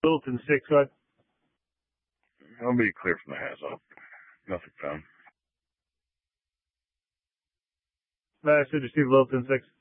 Littleton 6, go ahead. I'll be clear from the hands-on. Nothing found. I should receive Littleton 6.